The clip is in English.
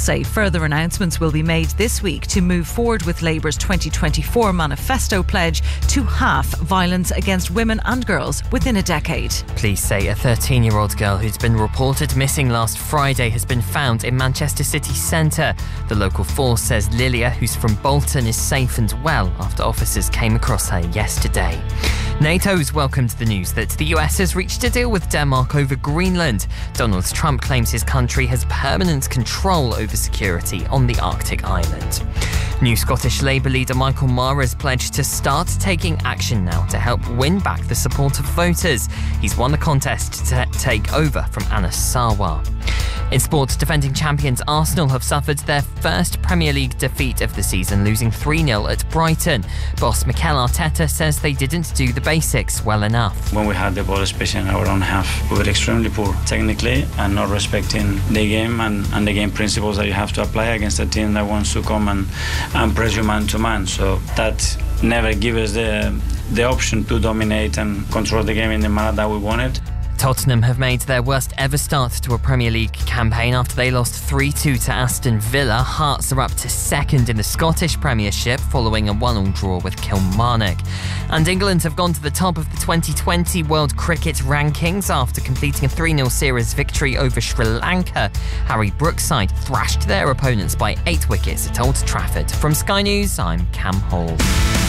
say further announcements will be made this week to move forward with Labour's 2024 manifesto pledge to halve violence against women and girls within a decade. Police say a 13-year-old girl who'd been reported missing last Friday has been found in Manchester city centre. The local force says Lilia, who's from Bolton, is safe and well after officers came across her yesterday. NATO's welcomed the news that the US has reached a deal with Denmark over Greenland. Donald Trump claims his country has permanent control over security on the Arctic island. New Scottish Labour leader Michael Marr has pledged to start taking action now to help win back the support of voters. He's won the contest to take over from Anas Sarwar. In sport, defending champions Arsenal have suffered their first Premier League defeat of the season, losing 3-0 at Brighton. Boss Mikel Arteta says they didn't do the basics well enough. When we had the ball, especially in our own half, we were extremely poor technically and not respecting the game and the game principles that you have to apply against a team that wants to come and press you man to man. So that never gives us the option to dominate and control the game in the manner that we wanted. Tottenham have made their worst ever start to a Premier League campaign after they lost 3-2 to Aston Villa. Hearts are up to second in the Scottish Premiership following a 1-1 draw with Kilmarnock. And England have gone to the top of the 2020 World Cricket rankings after completing a 3-0 series victory over Sri Lanka. Harry Brookside thrashed their opponents by 8 wickets at Old Trafford. From Sky News, I'm Cam Hall.